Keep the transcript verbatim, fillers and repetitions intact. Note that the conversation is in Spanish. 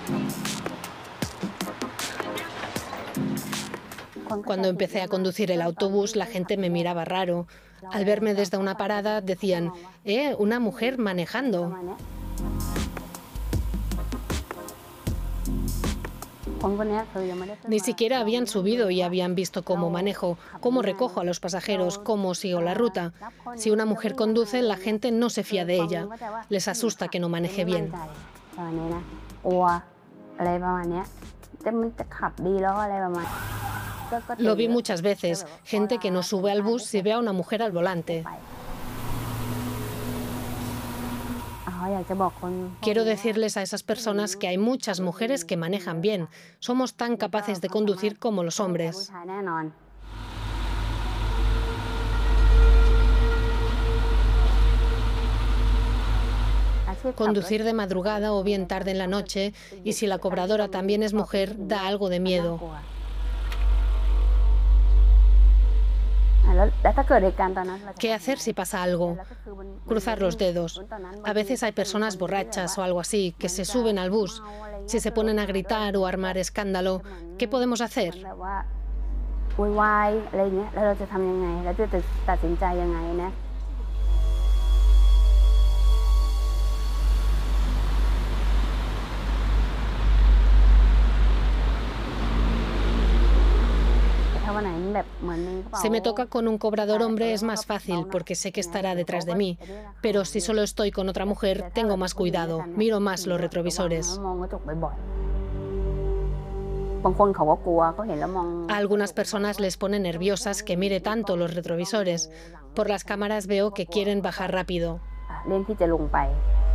Cuando empecé a conducir el autobús, la gente me miraba raro. Al verme desde una parada, decían, «Eh, una mujer manejando». Ni siquiera habían subido y habían visto cómo manejo, cómo recojo a los pasajeros, cómo sigo la ruta. Si una mujer conduce, la gente no se fía de ella. Les asusta que no maneje bien. Lo vi muchas veces, gente que no sube al bus si ve a una mujer al volante. Quiero decirles a esas personas que hay muchas mujeres que manejan bien. Somos tan capaces de conducir como los hombres. Conducir de madrugada o bien tarde en la noche, y si la cobradora también es mujer, da algo de miedo. ¿Qué hacer si pasa algo? Cruzar los dedos. A veces hay personas borrachas o algo así que se suben al bus. Si se ponen a gritar o a armar escándalo, ¿qué podemos hacer? Si me toca con un cobrador hombre es más fácil porque sé que estará detrás de mí, pero si solo estoy con otra mujer tengo más cuidado, miro más los retrovisores. A algunas personas les pone nerviosas que mire tanto los retrovisores. Por las cámaras veo que quieren bajar rápido.